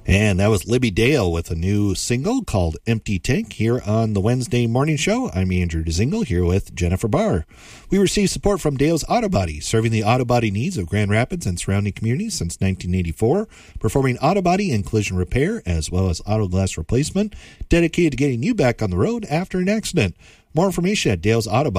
And that was Libby Dale with a new single called Empty Tank here on the Wednesday Morning Show. I'm Andrew DeZingle here with Jennifer Barr. We received support from Dale's Auto Body, serving the auto body needs of Grand Rapids and surrounding communities since 1984, performing auto body and collision repair as well as auto glass replacement, dedicated to getting you back on the road after an accident. More information at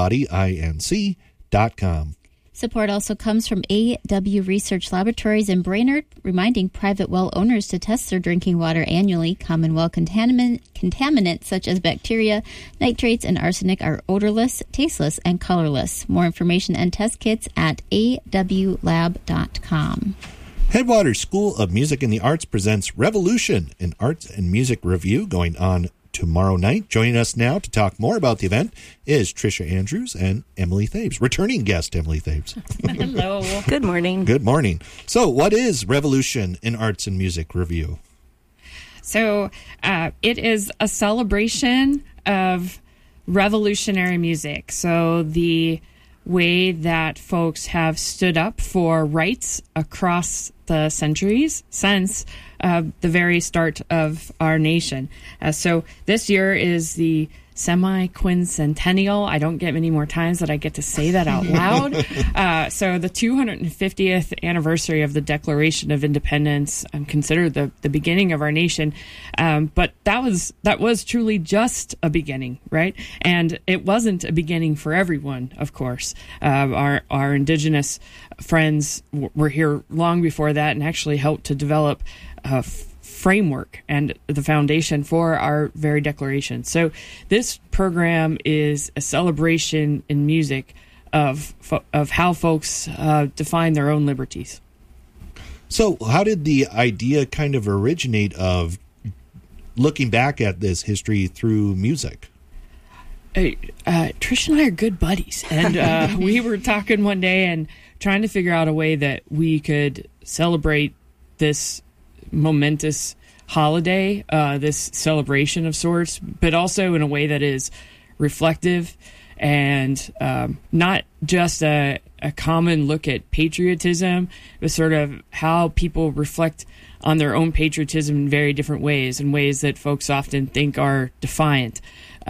dalesautobodyinc.com. Support also comes from AW Research Laboratories in Brainerd, reminding private well owners to test their drinking water annually. Common well contaminants such as bacteria, nitrates, and arsenic are odorless, tasteless, and colorless. More information and test kits at awlab.com. Headwaters School of Music and the Arts presents Revolution, an arts and music review going on tomorrow night. Joining us now to talk more about the event is Tricia Andrews and Emily Thabes, returning guest Emily Thabes. Hello. Good morning. Good morning. So what is Revolution in Arts and Music Review? So it is a celebration of revolutionary music. So the way that folks have stood up for rights across the centuries since the very start of our nation. So this year is the semi-quincentennial. I don't get many more times that I get to say that out loud. So the 250th anniversary of the Declaration of Independence, considered the beginning of our nation. But that was truly just a beginning, right? And it wasn't a beginning for everyone, of course. Our indigenous friends were here long before that and actually helped to develop framework and the foundation for our very declaration. So this program is a celebration in music of how folks define their own liberties. So how did the idea kind of originate of looking back at this history through music? Trish and I are good buddies, and we were talking one day and trying to figure out a way that we could celebrate this momentous holiday, this celebration of sorts, but also in a way that is reflective and not just a common look at patriotism, but sort of how people reflect on their own patriotism in very different ways, in ways that folks often think are defiant.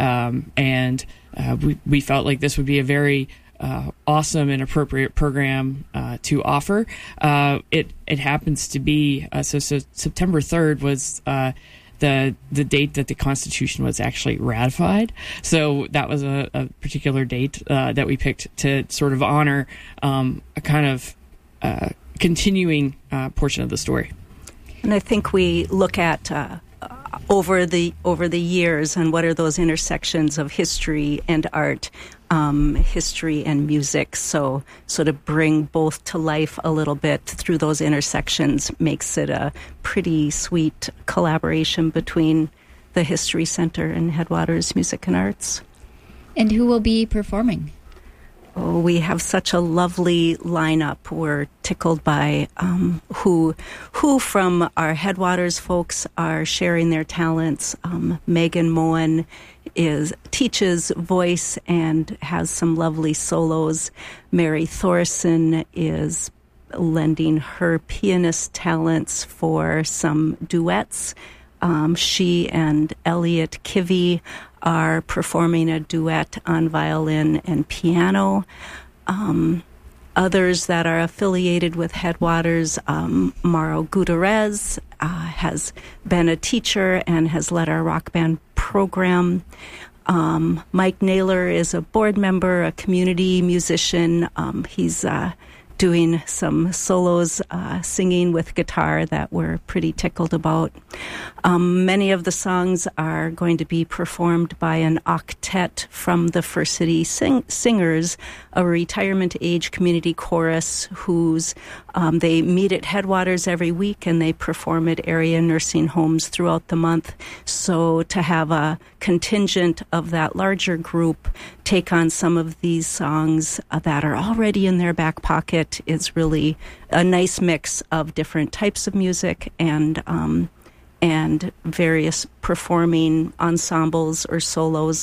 And we felt like this would be a very awesome and appropriate program to offer. It happens to be so September 3rd was the date that the Constitution was actually ratified. So that was a particular date that we picked to sort of honor a kind of continuing portion of the story. And I think we look at over the years and what are those intersections of history and art, history and music. So sort of bring both to life a little bit through those intersections makes it a pretty sweet collaboration between the History Center and Headwaters Music and Arts. And who will be performing? Oh, we have such a lovely lineup. We're tickled by who from our Headwaters folks are sharing their talents. Megan Moen teaches voice and has some lovely solos. Mary Thorson is lending her pianist talents for some duets. She and Elliot Kivy are performing a duet on violin and piano. Others that are affiliated with Headwaters, Mauro Gutierrez has been a teacher and has led our rock band program. Mike Naylor is a board member, a community musician. He's doing some solos, singing with guitar that we're pretty tickled about. Many of the songs are going to be performed by an octet from the First City Singers, a retirement age community chorus whose they meet at Headwaters every week and they perform at area nursing homes throughout the month. So to have a contingent of that larger group take on some of these songs that are already in their back pocket is really a nice mix of different types of music and various performing ensembles or solos.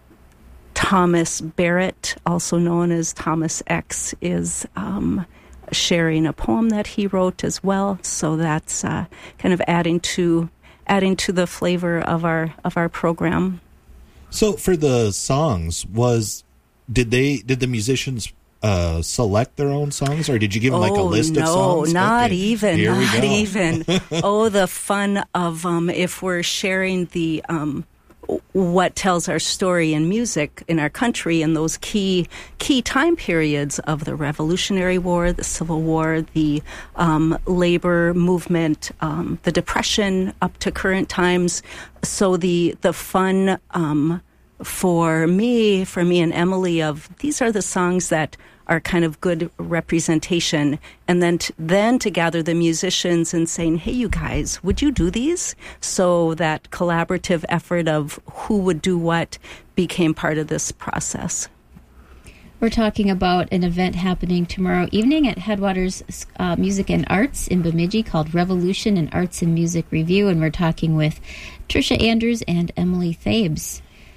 Thomas Barrett, also known as Thomas X, is sharing a poem that he wrote as well. So that's kind of adding to the flavor of our program. So for the songs, did the musicians select their own songs, or did you give them like a list of songs? No, not Okay. even. Here we Not go. even. Oh, the fun of if we're sharing the what tells our story in music in our country in those key time periods of the Revolutionary War, the Civil War, the labor movement, the Depression up to current times. So the fun for me and Emily of these are the songs that are kind of good representation, and then to gather the musicians and saying, hey, you guys, would you do these? So that collaborative effort of who would do what became part of this process. We're talking about an event happening tomorrow evening at Headwaters Music and Arts in Bemidji called Revolution in Arts and Music Review, and we're talking with Tricia Andrews and Emily Thabes.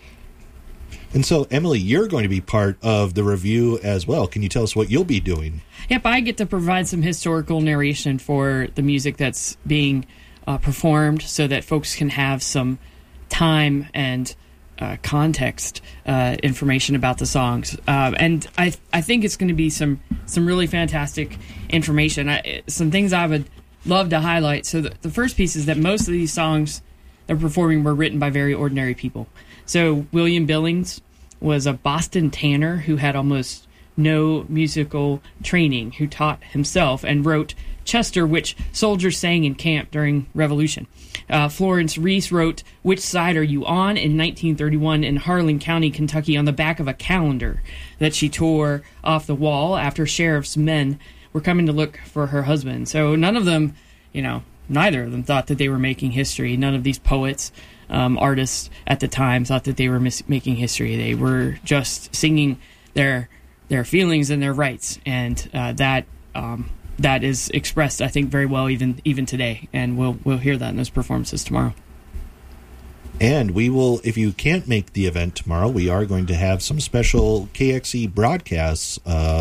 And so, Emily, you're going to be part of the review as well. Can you tell us what you'll be doing? Yep, I get to provide some historical narration for the music that's being performed so that folks can have some time and context information about the songs. And I think it's going to be some really fantastic information. Some things I would love to highlight. So the first piece is that most of these songs they're performing were written by very ordinary people. So William Billings was a Boston tanner who had almost no musical training, who taught himself and wrote Chester, which soldiers sang in camp during Revolution. Florence Reese wrote Which Side Are You On in 1931 in Harlan County, Kentucky, on the back of a calendar that she tore off the wall after sheriff's men were coming to look for her husband. So none of them, neither of them thought that they were making history. None of these poets, artists at the time thought that they were making history. They were just singing their feelings and their rights, and that is expressed, I think, very well even today. And we'll hear that in those performances tomorrow. And we will, if you can't make the event tomorrow, we are going to have some special KXE broadcasts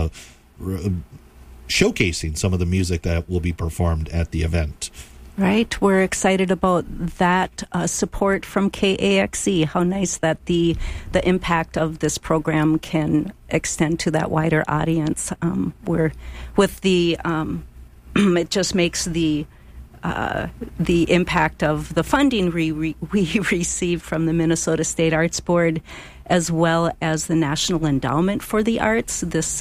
showcasing some of the music that will be performed at the event. Right. We're excited about that support from KAXE. How nice that the impact of this program can extend to that wider audience. We're with the it just makes the impact of the funding we receive from the Minnesota State Arts Board, as well as the National Endowment for the Arts. This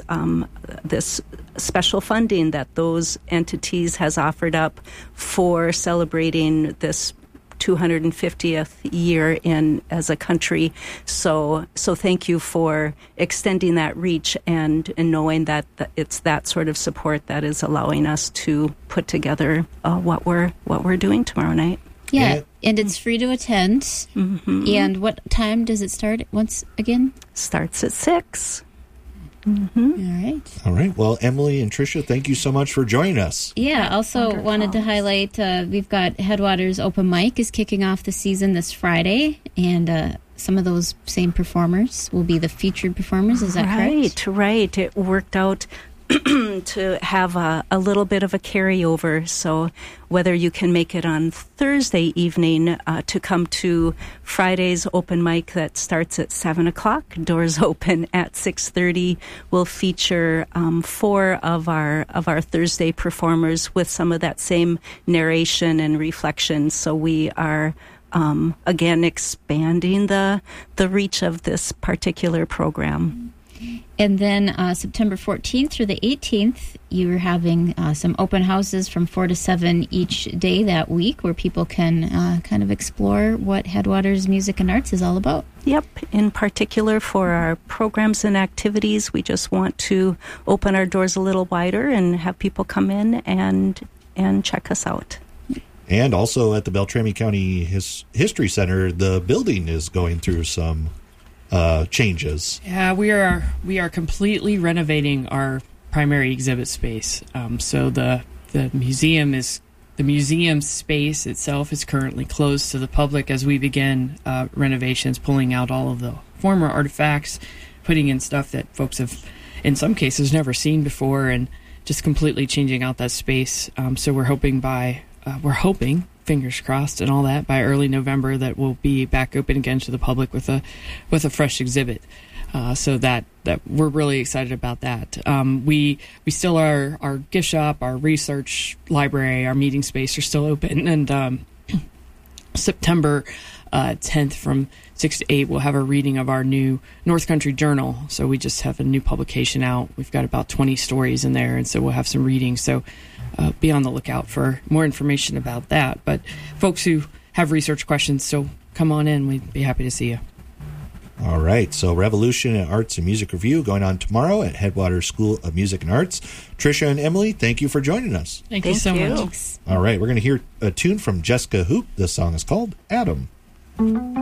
special funding that those entities has offered up for celebrating this 250th year as a country. So thank you for extending that reach and knowing that it's that sort of support that is allowing us to put together what we're doing tomorrow night. Yeah, and it's free to attend. Mm-hmm. And what time does it start once again? Starts at 6. Mm-hmm. All right. Well, Emily and Tricia, thank you so much for joining us. Yeah, also Wonderful. Wanted to highlight we've got Headwaters Open Mic is kicking off the season this Friday, and some of those same performers will be the featured performers. Is that correct? Right. It worked out to have a little bit of a carryover. So whether you can make it on Thursday evening to come to Friday's open mic that starts at 7 o'clock, doors open at 6:30, will feature 4 of our Thursday performers with some of that same narration and reflection. So we are again expanding the reach of this particular program. And then September 14th through the 18th, you're having some open houses from 4 to 7 each day that week where people can kind of explore what Headwaters Music and Arts is all about. Yep. In particular for our programs and activities, we just want to open our doors a little wider and have people come in and check us out. And also at the Beltrami County History Center, the building is going through some changes. Yeah, we are completely renovating our primary exhibit space. So the museum space itself is currently closed to the public as we begin renovations, pulling out all of the former artifacts, putting in stuff that folks have, in some cases, never seen before, and just completely changing out that space. So we're hoping fingers crossed and all that, by early November that we'll be back open again to the public with a fresh exhibit. So that we're really excited about that. We still are, our gift shop, our research library, our meeting space are still open, and September 10th from 6 to 8 we'll have a reading of our new North Country Journal. So we just have a new publication out. We've got about 20 stories in there, and so we'll have some readings. So be on the lookout for more information about that. But folks who have research questions, so come on in. We'd be happy to see you. All right, so Revolution in Arts and Music Review going on tomorrow at Headwaters School of Music and Arts. Tricia and Emily, thank you for joining us. Thank you so much. Thanks. All right, we're going to hear a tune from Jessica Hoop. The song is called Adam.